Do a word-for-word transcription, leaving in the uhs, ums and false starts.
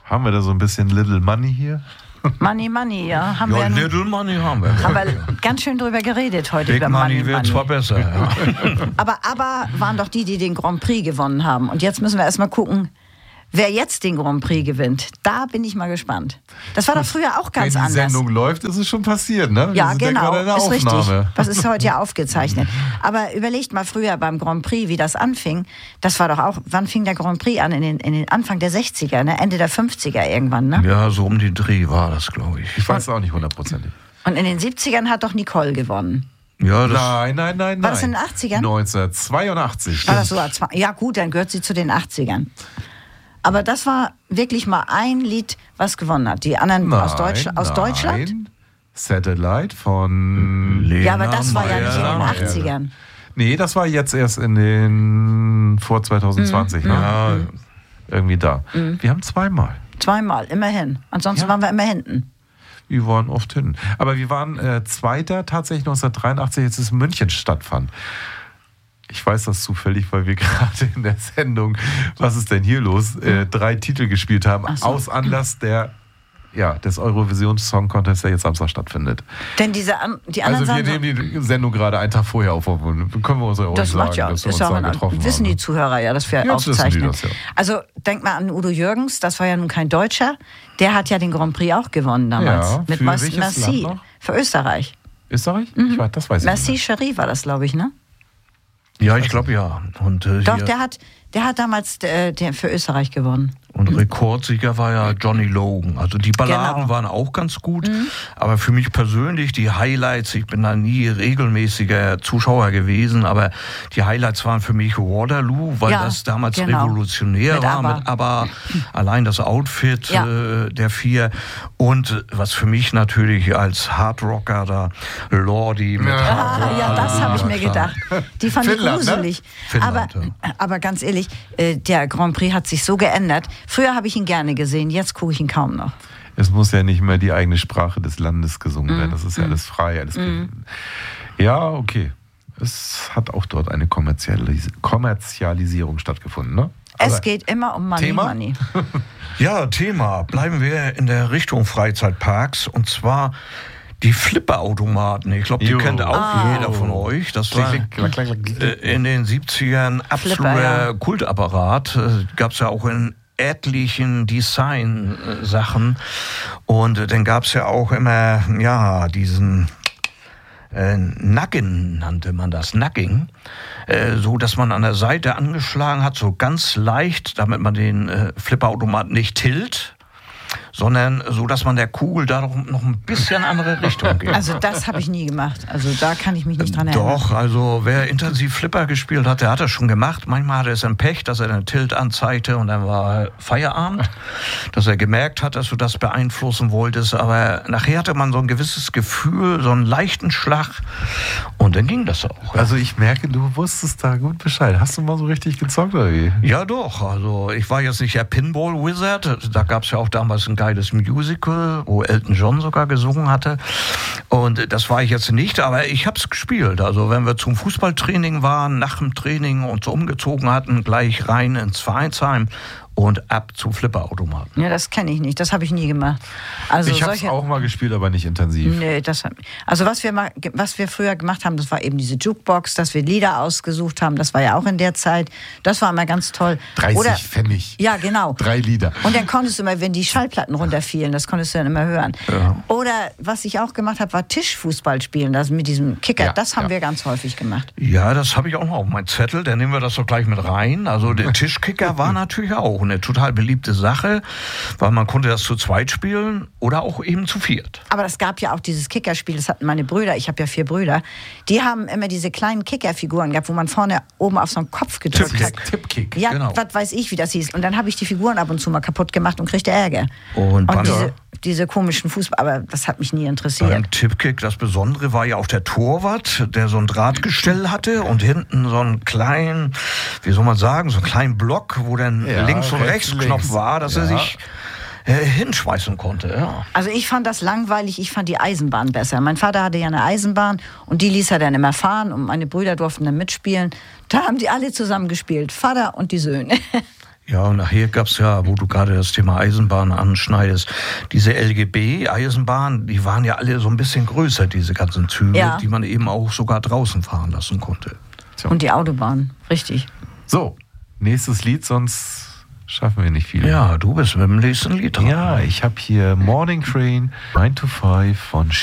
Haben wir da so ein bisschen Little Money hier? Money, Money, ja. Haben ja, wir Little Money haben wir. Haben wir ganz schön drüber geredet heute. Big über Money, Money wird zwar besser. Ja. aber, aber waren doch die, die den Grand Prix gewonnen haben. Und jetzt müssen wir erstmal gucken, wer jetzt den Grand Prix gewinnt. Da bin ich mal gespannt. Das war doch früher auch ganz anders. Wenn die Sendung läuft, ist es schon passiert, ne? Wir Ja, sind genau, ja gerade in der ist Aufnahme. richtig. Das ist heute ja aufgezeichnet. Aber überlegt mal früher beim Grand Prix, wie das anfing. Das war doch auch, wann fing der Grand Prix an? In den, in den Anfang der sechziger, ne? Ende der fünfziger irgendwann, ne? Ja, so um den Dreh war das, glaube ich. Ich weiß auch nicht hundertprozentig. Und in den siebzigern hat doch Nicole gewonnen. Ja, das Nein, nein, nein, nein. War das in den achtzigern? neunzehnhundertzweiundachtzig. War das so? Ja gut, dann gehört sie zu den achtzigern. Aber das war wirklich mal ein Lied, was gewonnen hat. Die anderen Nein, aus, Deutsch, aus nein. Deutschland? Satellite von... Lena Ja, aber das war ja nicht in den Meyer. achtzigern. Nee, das war jetzt erst in den... vor zwanzig zwanzig, Mhm. ne? Ja, Irgendwie da. Wir haben zweimal. Zweimal, immerhin. Ansonsten Ja. waren wir immer hinten. Wir waren oft hinten. Aber wir waren äh, Zweiter tatsächlich neunzehnhundertdreiundachtzig, als es in München stattfand. Ich weiß das zufällig, weil wir gerade in der Sendung Was ist denn hier los? Äh, drei Titel gespielt haben, Ach so. aus Anlass der, ja, des Eurovision Song Contest, der jetzt Samstag stattfindet. Denn diese an, die anderen Also wir sagen, nehmen die Sendung gerade einen Tag vorher auf. Können wir uns ja auch das sagen, macht ja, dass wir ist uns ja auch da ein, getroffen wissen haben. die Zuhörer ja, dass wir Jetzt wissen die aufzeichnen. das, ja. Also denk mal an Udo Jürgens, das war ja nun kein Deutscher, der hat ja den Grand Prix auch gewonnen damals. Ja, mit für Mas- welches Merci, Land noch? für Österreich. Österreich? Ich weiß, das weiß ich Merci nicht. Cherie war das, glaube ich, ne? ja, ich glaube ja. Und, äh, Doch, hier, der hat, der hat damals äh, der für Österreich gewonnen. und Rekordsieger war ja Johnny Logan. Also die Balladen Genau. waren auch ganz gut. Aber für mich persönlich die Highlights, ich bin da nie regelmäßiger Zuschauer gewesen, aber die Highlights waren für mich Waterloo, weil Ja, das damals genau. revolutionär Mit war. ABBA. Mit ABBA, allein das Outfit Ja. äh, der vier. Und was für mich natürlich als Hardrocker da, Lordi mit Ah, ja, das habe ich mir gedacht. Die fand Finnland, ich gruselig. ne? Finnland, aber, aber ganz ehrlich, äh, der Grand Prix hat sich so geändert. Früher habe ich ihn gerne gesehen, jetzt gucke ich ihn kaum noch. Es muss ja nicht mehr die eigene Sprache des Landes gesungen werden. Das ist ja alles frei. Alles Ja, okay. Es hat auch dort eine Kommerzialis- Kommerzialisierung stattgefunden, ne? Es Aber geht immer um Money, Thema? Money. Ja, Thema. Bleiben wir in der Richtung Freizeitparks und zwar die Flipperautomaten. Ich glaube, die Jo. kennt auch Ah. jeder von euch. Das war Klick, klick, klack, klack, klack, klick. äh, in den siebzigern absoluter Flipper, ja. Kultapparat. Äh, Gab es ja auch in etlichen Design-Sachen. Und äh, dann gab es ja auch immer, ja, diesen äh, Nagging nannte man das, Nagging, äh, so dass man an der Seite angeschlagen hat, so ganz leicht, damit man den äh, Flipperautomat nicht tilt, sondern so, dass man der Kugel da noch, noch ein bisschen andere Richtung geht. Also das habe ich nie gemacht. Also da kann ich mich nicht dran erinnern. Doch, also wer intensiv Flipper gespielt hat, der hat das schon gemacht. Manchmal hatte er es im Pech, dass er den Tilt anzeigte und dann war Feierabend, dass er gemerkt hat, dass du das beeinflussen wolltest. Aber nachher hatte man so ein gewisses Gefühl, so einen leichten Schlag und dann ging das auch. Also ich merke, du wusstest da gut Bescheid. Hast du mal so richtig gezockt oder wie? Ja doch, also ich war jetzt nicht der Pinball-Wizard, da gab es ja auch damals ein geiles Musical, wo Elton John sogar gesungen hatte und das war ich jetzt nicht, aber ich habe es gespielt. Also wenn wir zum Fußballtraining waren, nach dem Training uns umgezogen hatten, gleich rein ins Vereinsheim und ab zum Flipperautomaten. Ja, das kenne ich nicht. Das habe ich nie gemacht. Also Ich habe es solche- auch mal gespielt, aber nicht intensiv. Nee, das hat, also was wir, mal, was wir früher gemacht haben, das war eben diese Jukebox, dass wir Lieder ausgesucht haben, das war ja auch in der Zeit, das war immer ganz toll. dreißig Oder, Pfennig. ja, genau. Drei Lieder. Und dann konntest du immer, wenn die Schallplatten runterfielen, das konntest du dann immer hören. Ja. Oder was ich auch gemacht habe, war Tischfußball spielen, das mit diesem Kicker, Ja, das haben ja. wir ganz häufig gemacht. Ja, das habe ich auch noch auf meinem Zettel, dann nehmen wir das doch gleich mit rein. Also der Tischkicker war natürlich auch eine total beliebte Sache, weil man konnte das zu zweit spielen oder auch eben zu viert. Aber das gab ja auch dieses Kickerspiel, das hatten meine Brüder, ich habe ja vier Brüder, die haben immer diese kleinen Kickerfiguren gehabt, wo man vorne oben auf so einen Kopf gedrückt hat. Tippkick. Tippkick. Ja, genau. was weiß ich, wie das hieß. Und dann habe ich die Figuren ab und zu mal kaputt gemacht und kriegte Ärger. Und beim- diese, diese komischen Fußball, aber das hat mich nie interessiert. Beim Tippkick, das Besondere war ja auch der Torwart, der so ein Drahtgestell hatte und hinten so einen kleinen, wie soll man sagen, so einen kleinen Block, wo dann Ja, links und rechts, rechts Knopf links. war, dass er Ja. sich äh, hinschmeißen konnte. Ja. Also ich fand das langweilig, ich fand die Eisenbahn besser. Mein Vater hatte ja eine Eisenbahn und die ließ er dann immer fahren und meine Brüder durften dann mitspielen. Da haben die alle zusammen gespielt, Vater und die Söhne. Ja, und nachher gab es ja, wo du gerade das Thema Eisenbahn anschneidest, diese L G B-Eisenbahn, die waren ja alle so ein bisschen größer, diese ganzen Züge, Ja. die man eben auch sogar draußen fahren lassen konnte. Und die Autobahn, richtig. So, nächstes Lied, sonst schaffen wir nicht viel. Ja, du bist mit dem nächsten Lied dran. Ja, ich habe hier Morning Train nine to five von